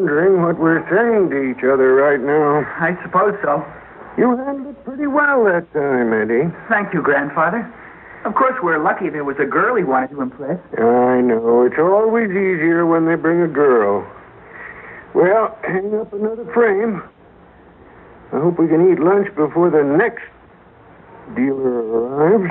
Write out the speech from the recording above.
wondering what we're saying to each other right now. I suppose so. You handled it pretty well that time, Eddie. Thank you, Grandfather. Of course, we're lucky there was a girl he wanted to impress. I know. It's always easier when they bring a girl. Well, hang up another frame. I hope we can eat lunch before the next dealer arrives.